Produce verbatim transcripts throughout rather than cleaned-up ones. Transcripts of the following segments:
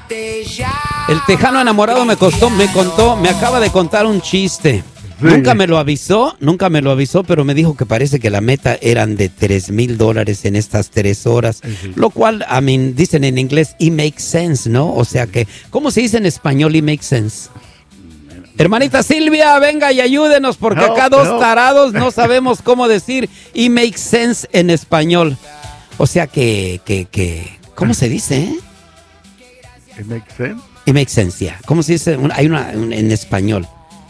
El tejano enamorado me costó, me contó, me acaba de contar un chiste. Sí. Nunca me lo avisó, nunca me lo avisó, pero me dijo que parece que la meta eran de tres mil dólares en estas tres horas, sí. Lo cual, I mean, dicen en inglés, it makes sense, ¿no? O sea que, ¿cómo se dice en español, it makes sense? Hermanita Silvia, venga y ayúdenos, porque no, acá dos no. tarados no sabemos cómo decir it makes sense en español. O sea que, que, que, ¿cómo se dice, eh? It makes sense. It makes sense, ya. Yeah. ¿Cómo se dice? Hay una un, en español.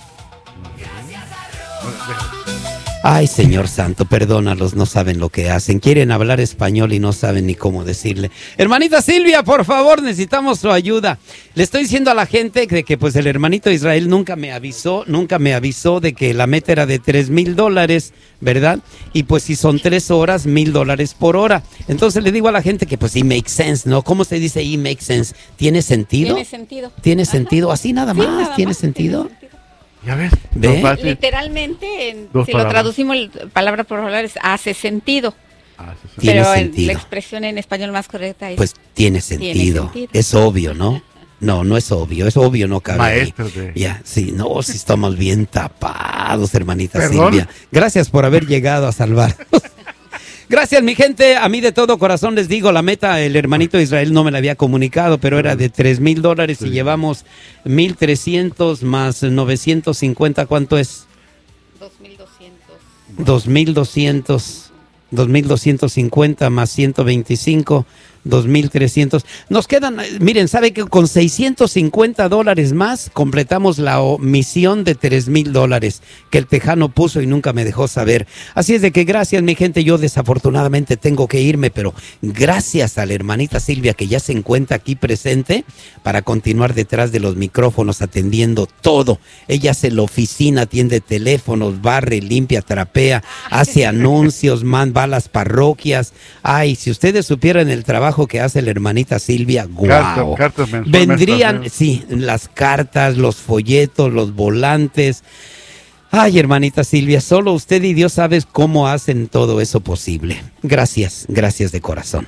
Ay, Señor Santo, perdónalos, no saben lo que hacen. Quieren hablar español y no saben ni cómo decirle. Hermanita Silvia, por favor, necesitamos su ayuda. Le estoy diciendo a la gente de que pues el hermanito Israel nunca me avisó, nunca me avisó de que la meta era de tres mil dólares, ¿verdad? Y pues si son tres horas, mil dólares por hora. Entonces le digo a la gente que pues it makes sense, ¿no? ¿Cómo se dice it makes sense? ¿Tiene sentido? Tiene sentido. ¿Tiene Ajá. sentido? ¿Así nada más? Sí, nada ¿Tiene, más. sentido? ¿Tiene sentido? Ya ves, ¿Ve? Literalmente, en, si palabras. Lo traducimos palabra por palabra, es hace sentido. Hace sentido. Pero ¿Tiene en, sentido? la expresión en español más correcta es... Pues tiene sentido. Tiene sentido. Es obvio, ¿no? No, no es obvio, es obvio, no cabe. Maestro ahí. de... Ya, sí, no, si estamos bien tapados, hermanita ¿Perdón? Silvia. Gracias por haber llegado a salvarnos. Gracias, mi gente. A mí de todo corazón les digo, la meta, el hermanito Israel no me la había comunicado, pero era de tres mil dólares sí. Y llevamos mil trescientos más novecientos cincuenta. ¿Cuánto es? dos mil doscientos. Dos mil doscientos. Dos mil doscientos cincuenta más ciento veinticinco. Dos mil trescientos. Nos quedan, miren, sabe que con seiscientos cincuenta dólares más completamos la misión de tres mil dólares que el tejano puso y nunca me dejó saber. Así es de que gracias, mi gente. Yo desafortunadamente tengo que irme, pero gracias a la hermanita Silvia que ya se encuentra aquí presente para continuar detrás de los micrófonos atendiendo todo. Ella hace la oficina, atiende teléfonos, barre, limpia, trapea, hace anuncios, man, va a las parroquias. Ay, si ustedes supieran el trabajo que hace la hermanita Silvia, guau. Cartas, cartas Vendrían, sí, las cartas, los folletos, los volantes. Ay, hermanita Silvia, solo usted y Dios saben cómo hacen todo eso posible. Gracias, gracias de corazón.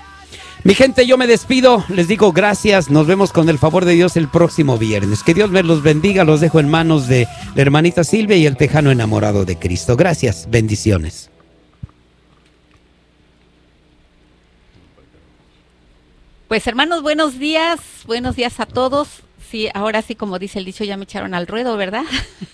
Mi gente, yo me despido, les digo gracias, nos vemos con el favor de Dios el próximo viernes. Que Dios me los bendiga, los dejo en manos de la hermanita Silvia y el tejano enamorado de Cristo. Gracias, bendiciones. Pues hermanos, buenos días, buenos días a todos. Sí, ahora sí, como dice el dicho, ya me echaron al ruedo, ¿verdad?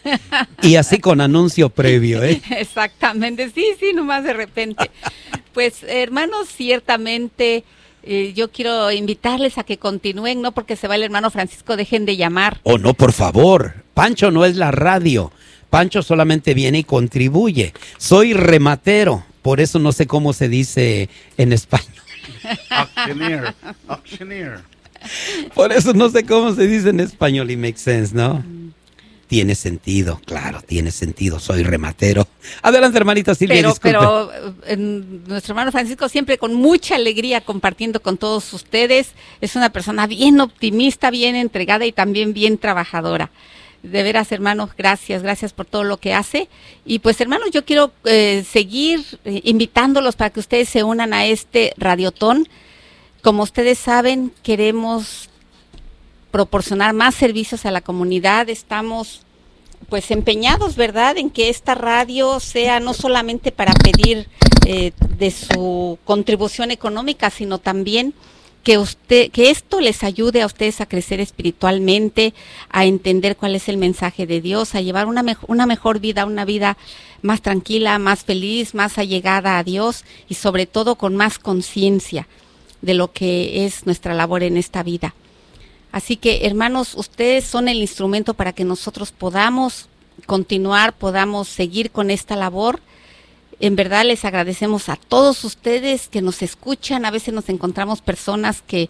Y así con anuncio previo, ¿eh? Exactamente, sí, sí, nomás de repente. Pues hermanos, ciertamente eh, yo quiero invitarles a que continúen, no porque se va el hermano Francisco, dejen de llamar. Oh, no, por favor, Pancho no es la radio, Pancho solamente viene y contribuye. Soy rematero, por eso no sé cómo se dice en español. Auctioneer, auctioneer. Por eso no sé cómo se dice en español y makes sense, ¿no? Tiene sentido, claro, tiene sentido, soy rematero. Adelante, hermanita Silvia, pero, disculpe. Pero eh, nuestro hermano Francisco siempre con mucha alegría compartiendo con todos ustedes. Es una persona bien optimista, bien entregada y también bien trabajadora. De veras, hermanos, gracias, gracias por todo lo que hace. Y pues, hermanos, yo quiero eh, seguir eh, invitándolos para que ustedes se unan a este radiotón. Como ustedes saben, queremos proporcionar más servicios a la comunidad. Estamos pues empeñados, ¿verdad?, en que esta radio sea no solamente para pedir eh, de su contribución económica, sino también que usted, que esto les ayude a ustedes a crecer espiritualmente, a entender cuál es el mensaje de Dios, a llevar una, me- una mejor vida, una vida más tranquila, más feliz, más allegada a Dios y sobre todo con más conciencia de lo que es nuestra labor en esta vida. Así que, hermanos, ustedes son el instrumento para que nosotros podamos continuar, podamos seguir con esta labor. En verdad les agradecemos a todos ustedes que nos escuchan. A veces nos encontramos personas que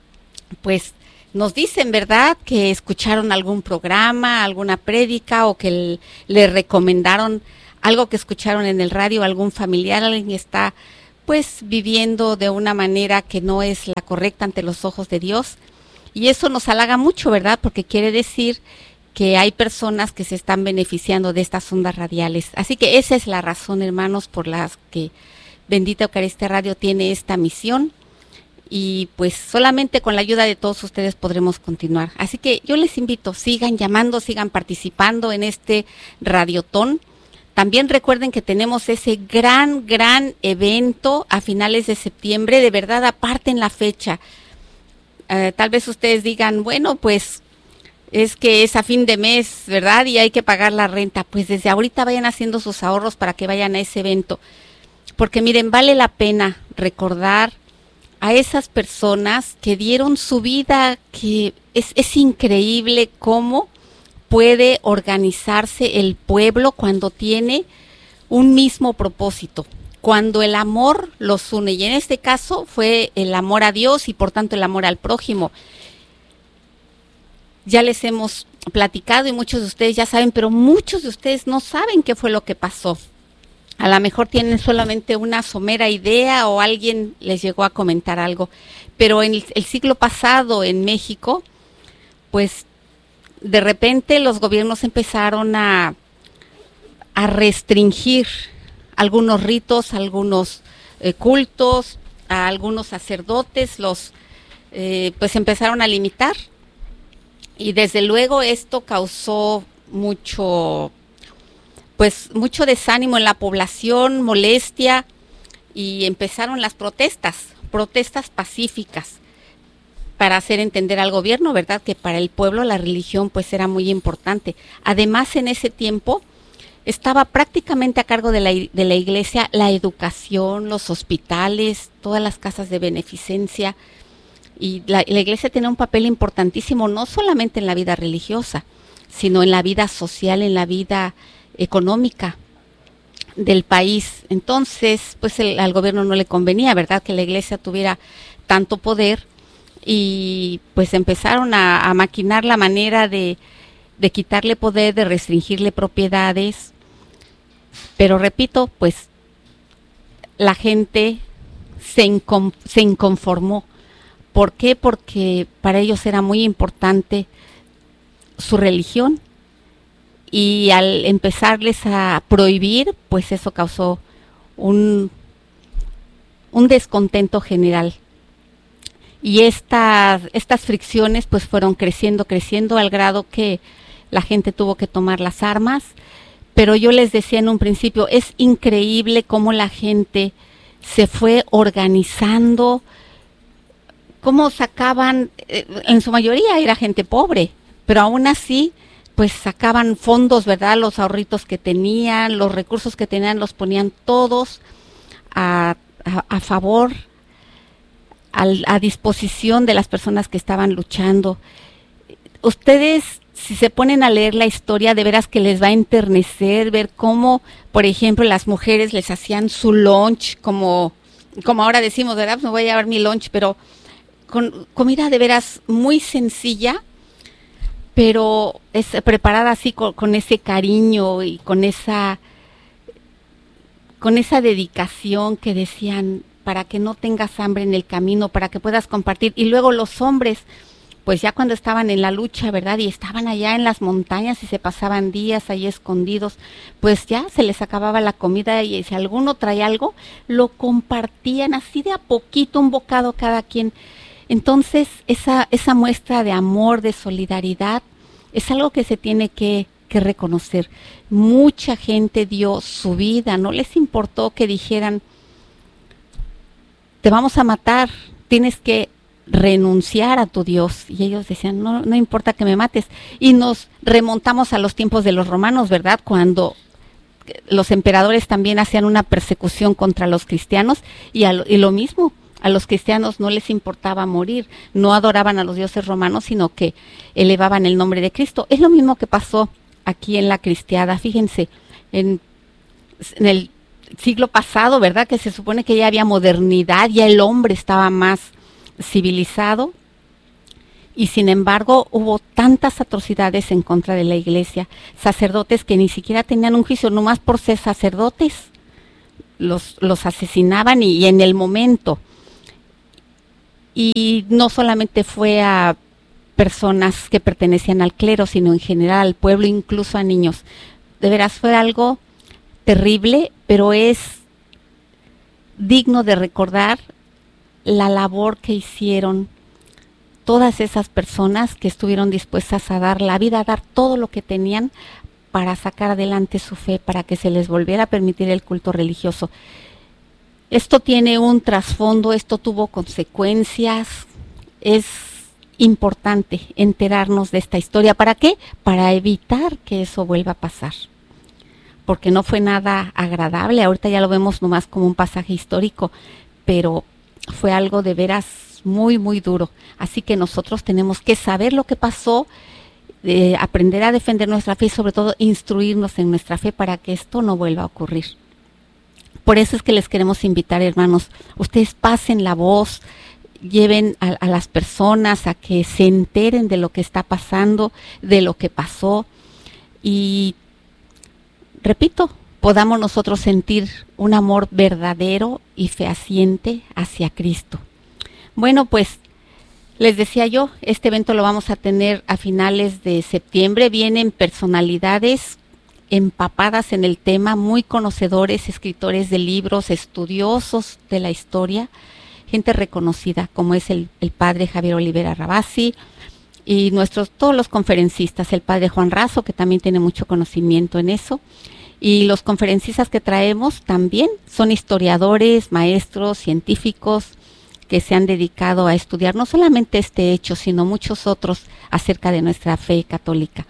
pues nos dicen, ¿verdad?, que escucharon algún programa, alguna prédica o que l- le recomendaron algo que escucharon en el radio, algún familiar, alguien que está pues viviendo de una manera que no es la correcta ante los ojos de Dios. Y eso nos halaga mucho, ¿verdad?, porque quiere decir que hay personas que se están beneficiando de estas ondas radiales. Así que esa es la razón, hermanos, por las que Bendita Eucaristía Radio tiene esta misión. y pues solamente con la ayuda de todos ustedes podremos continuar. Así que yo les invito, sigan llamando, sigan participando en este radiotón. También recuerden que tenemos ese gran, gran evento a finales de septiembre. De verdad, aparten la fecha. Uh, tal vez ustedes digan, bueno, pues es que es a fin de mes, ¿verdad? Y hay que pagar la renta. Pues desde ahorita vayan haciendo sus ahorros para que vayan a ese evento. Porque miren, vale la pena recordar a esas personas que dieron su vida, que es, es increíble cómo puede organizarse el pueblo cuando tiene un mismo propósito, cuando el amor los une. Y en este caso fue el amor a Dios y por tanto el amor al prójimo. Ya les hemos platicado y muchos de ustedes ya saben, pero muchos de ustedes no saben qué fue lo que pasó. A lo mejor tienen solamente una somera idea o alguien les llegó a comentar algo. Pero en el, el siglo pasado en México, pues de repente los gobiernos empezaron a, a restringir algunos ritos, algunos eh, cultos, a algunos sacerdotes, los eh, pues empezaron a limitar. Y desde luego esto causó mucho... pues mucho desánimo en la población, molestia, y empezaron las protestas, protestas pacíficas, para hacer entender al gobierno, ¿verdad?, que para el pueblo la religión pues era muy importante. Además, en ese tiempo estaba prácticamente a cargo de la, de la iglesia la educación, los hospitales, todas las casas de beneficencia, y la, la iglesia tenía un papel importantísimo, no solamente en la vida religiosa, sino en la vida social, en la vida económica del país. Entonces, pues el, al gobierno no le convenía, ¿verdad?, que la iglesia tuviera tanto poder, y pues empezaron a, a maquinar la manera de, de quitarle poder, de restringirle propiedades. Pero repito, pues la gente se, incon, se inconformó. ¿Por qué? Porque para ellos era muy importante su religión, y al empezarles a prohibir, pues eso causó un, un descontento general. Y estas, estas fricciones pues fueron creciendo, creciendo al grado que la gente tuvo que tomar las armas. Pero yo les decía en un principio, es increíble cómo la gente se fue organizando, cómo sacaban, en su mayoría era gente pobre, pero aún así pues sacaban fondos, ¿verdad?, los ahorritos que tenían, los recursos que tenían, los ponían todos a, a, a favor, a, a disposición de las personas que estaban luchando. Ustedes, si se ponen a leer la historia, de veras que les va a enternecer ver cómo, por ejemplo, las mujeres les hacían su lunch, como, como ahora decimos, ¿verdad?, pues me voy a llevar mi lunch, pero con comida de veras muy sencilla, pero es preparada así con, con ese cariño y con esa con esa dedicación que decían, para que no tengas hambre en el camino, para que puedas compartir. Y luego los hombres, pues ya cuando estaban en la lucha, ¿verdad?, y estaban allá en las montañas y se pasaban días ahí escondidos, pues ya se les acababa la comida, y si alguno traía algo, lo compartían así de a poquito, un bocado cada quien. Entonces, esa, esa muestra de amor, de solidaridad, es algo que se tiene que, que reconocer. Mucha gente dio su vida, no les importó que dijeran, te vamos a matar, tienes que renunciar a tu Dios. Y ellos decían, no, no importa que me mates. Y nos remontamos a los tiempos de los romanos, ¿verdad?, cuando los emperadores también hacían una persecución contra los cristianos, y, a lo, y lo mismo, a los cristianos no les importaba morir, no adoraban a los dioses romanos, sino que elevaban el nombre de Cristo. Es lo mismo que pasó aquí en la cristiada. Fíjense, en, en el siglo pasado, ¿verdad?, que se supone que ya había modernidad, ya el hombre estaba más civilizado, y sin embargo hubo tantas atrocidades en contra de la iglesia, sacerdotes que ni siquiera tenían un juicio, nomás por ser sacerdotes, los, los asesinaban y, y en el momento. Y no solamente fue a personas que pertenecían al clero, sino en general al pueblo, incluso a niños. De veras fue algo terrible, pero es digno de recordar la labor que hicieron todas esas personas que estuvieron dispuestas a dar la vida, a dar todo lo que tenían para sacar adelante su fe, para que se les volviera a permitir el culto religioso. Esto tiene un trasfondo, esto tuvo consecuencias, es importante enterarnos de esta historia. ¿Para qué? Para evitar que eso vuelva a pasar, porque no fue nada agradable. Ahorita ya lo vemos nomás como un pasaje histórico, pero fue algo de veras muy, muy duro. Así que nosotros tenemos que saber lo que pasó, eh, aprender a defender nuestra fe y sobre todo instruirnos en nuestra fe para que esto no vuelva a ocurrir. Por eso es que les queremos invitar, hermanos, ustedes pasen la voz, lleven a, a las personas a que se enteren de lo que está pasando, de lo que pasó y, repito, podamos nosotros sentir un amor verdadero y fehaciente hacia Cristo. Bueno, pues les decía yo, este evento lo vamos a tener a finales de septiembre. Vienen personalidades empapadas en el tema, muy conocedores, escritores de libros, estudiosos de la historia, gente reconocida como es el, el padre Javier Olivera Rabasi y nuestros todos los conferencistas, el padre Juan Razo, que también tiene mucho conocimiento en eso, y los conferencistas que traemos también son historiadores, maestros, científicos que se han dedicado a estudiar no solamente este hecho, sino muchos otros acerca de nuestra fe católica.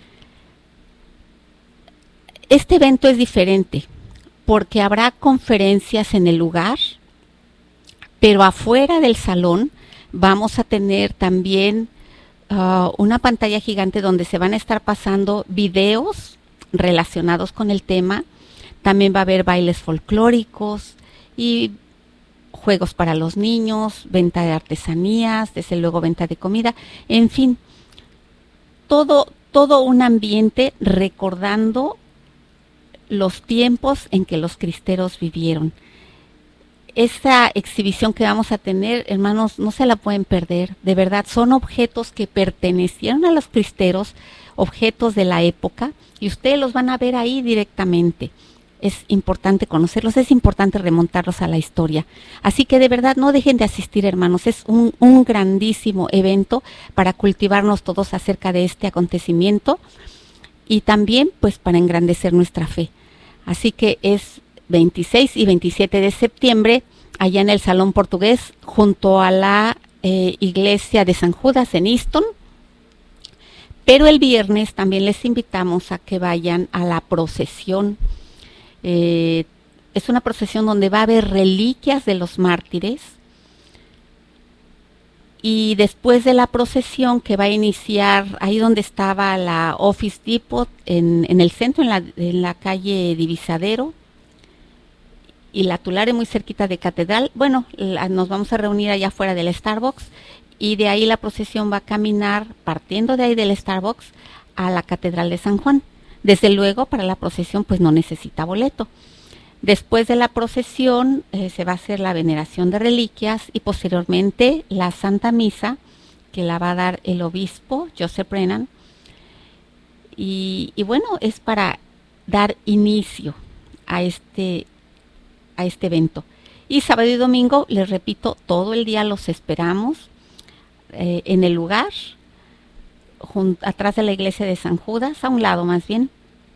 Este evento es diferente porque habrá conferencias en el lugar, pero afuera del salón vamos a tener también uh, una pantalla gigante donde se van a estar pasando videos relacionados con el tema. También va a haber bailes folclóricos y juegos para los niños, venta de artesanías, desde luego venta de comida, en fin, todo, todo un ambiente recordando los tiempos en que los cristeros vivieron. Esta exhibición que vamos a tener, hermanos, no se la pueden perder, de verdad, son objetos que pertenecieron a los cristeros, objetos de la época, y ustedes los van a ver ahí directamente. Es importante conocerlos, es importante remontarlos a la historia. Así que de verdad no dejen de asistir, hermanos, es un, un grandísimo evento para cultivarnos todos acerca de este acontecimiento y también pues para engrandecer nuestra fe. Así que es veintiséis y veintisiete de septiembre, allá en el Salón Portugués, junto a la eh, iglesia de San Judas en Easton. Pero el viernes también les invitamos a que vayan a la procesión. Eh, es una procesión donde va a haber reliquias de los mártires. Y después de la procesión, que va a iniciar ahí donde estaba la Office Depot, en, en el centro, en la, en la calle Divisadero, y la Tulare muy cerquita de Catedral. Bueno, la, nos vamos a reunir allá afuera del Starbucks, y de ahí la procesión va a caminar, partiendo de ahí del Starbucks, a la Catedral de San Juan. Desde luego, para la procesión, pues no necesita boleto. Después de la procesión eh, se va a hacer la veneración de reliquias y posteriormente la Santa Misa, que la va a dar el obispo Joseph Brennan. Y, y bueno, es para dar inicio a este, a este evento. Y sábado y domingo, les repito, todo el día los esperamos eh, en el lugar, junto, atrás de la iglesia de San Judas, a un lado más bien.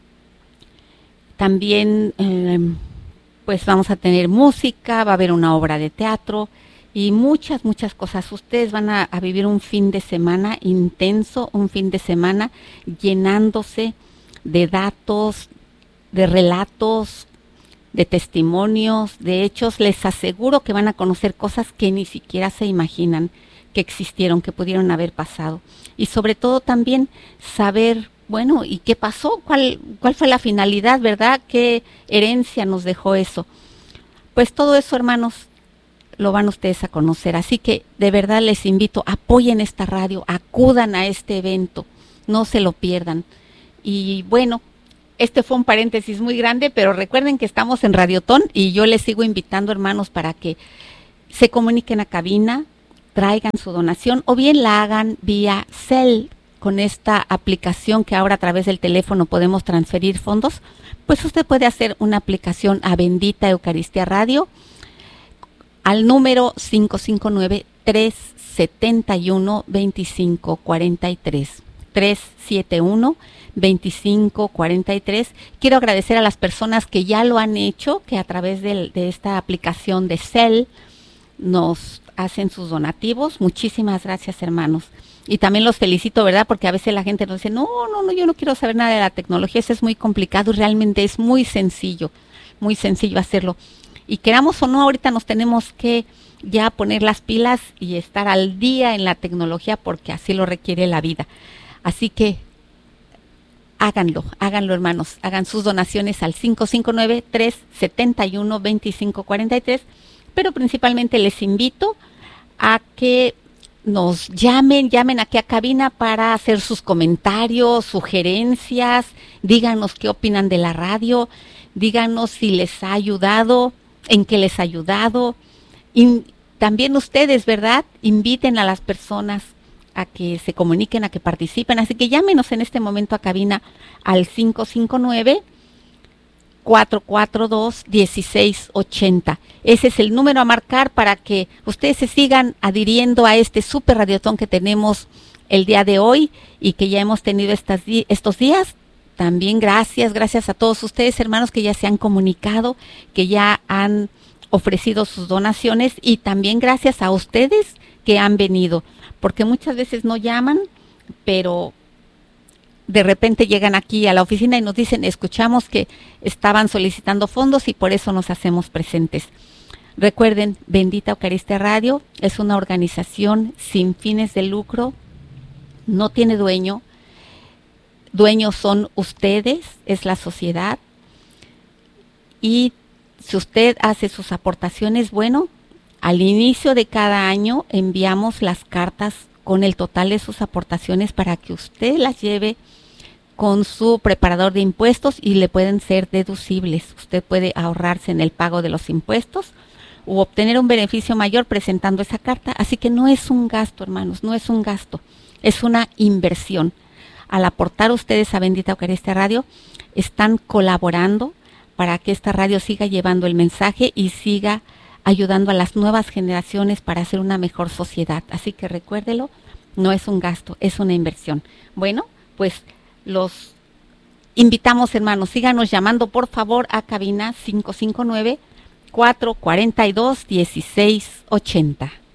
También... Eh, pues vamos a tener música, va a haber una obra de teatro y muchas, muchas cosas. Ustedes van a, a vivir un fin de semana intenso, un fin de semana llenándose de datos, de relatos, de testimonios, de hechos. Les aseguro que van a conocer cosas que ni siquiera se imaginan que existieron, que pudieron haber pasado. Y sobre todo también saber... Bueno, ¿y qué pasó? ¿Cuál, cuál fue la finalidad, verdad? ¿Qué herencia nos dejó eso? Pues todo eso, hermanos, lo van ustedes a conocer. Así que de verdad les invito, apoyen esta radio, acudan a este evento, no se lo pierdan. Y bueno, este fue un paréntesis muy grande, pero recuerden que estamos en Radiotón y yo les sigo invitando, hermanos, para que se comuniquen a cabina, traigan su donación o bien la hagan vía Zelle. Con esta aplicación que ahora a través del teléfono podemos transferir fondos, pues usted puede hacer una aplicación a Bendita Eucaristía Radio, al número cinco cinco nueve, tres siete uno, dos cinco cuatro tres. tres siete uno, dos cinco cuatro tres. Quiero agradecer a las personas que ya lo han hecho, que a través de, de esta aplicación de Cel nos hacen sus donativos. Muchísimas gracias, hermanos. Y también los felicito, ¿verdad? Porque a veces la gente nos dice, no, no, no, yo no quiero saber nada de la tecnología, eso es muy complicado y realmente es muy sencillo, muy sencillo hacerlo. Y queramos o no, ahorita nos tenemos que ya poner las pilas y estar al día en la tecnología porque así lo requiere la vida. Así que háganlo, háganlo, hermanos, hagan sus donaciones al cinco cinco nueve, tres siete uno, dos cinco cuatro tres, pero principalmente les invito a que nos llamen, llamen aquí a cabina para hacer sus comentarios, sugerencias, díganos qué opinan de la radio, díganos si les ha ayudado, en qué les ha ayudado. Y también ustedes, ¿verdad? Inviten a las personas a que se comuniquen, a que participen. Así que llámenos en este momento a cabina al cinco cinco nueve, cuatro cuatro dos, uno seis ocho cero. Ese es el número a marcar para que ustedes se sigan adhiriendo a este super radiotón que tenemos el día de hoy y que ya hemos tenido estas di- estos días. También gracias, gracias a todos ustedes, hermanos, que ya se han comunicado, que ya han ofrecido sus donaciones, y también gracias a ustedes que han venido, porque muchas veces no llaman, pero de repente llegan aquí a la oficina y nos dicen, escuchamos que estaban solicitando fondos y por eso nos hacemos presentes. Recuerden, Bendita Eucaristía Radio es una organización sin fines de lucro, no tiene dueño, dueños son ustedes, es la sociedad, y si usted hace sus aportaciones, bueno, al inicio de cada año enviamos las cartas con el total de sus aportaciones para que usted las lleve con su preparador de impuestos y le pueden ser deducibles. Usted puede ahorrarse en el pago de los impuestos o obtener un beneficio mayor presentando esa carta. Así que no es un gasto, hermanos, no es un gasto, es una inversión. Al aportar ustedes a Bendita Eucaristía Radio, están colaborando para que esta radio siga llevando el mensaje y siga ayudando a las nuevas generaciones para hacer una mejor sociedad. Así que recuérdelo, no es un gasto, es una inversión. Bueno, pues los invitamos, hermanos, síganos llamando por favor a cabina cinco cinco nueve, cuatro cuatro dos, uno seis ocho cero.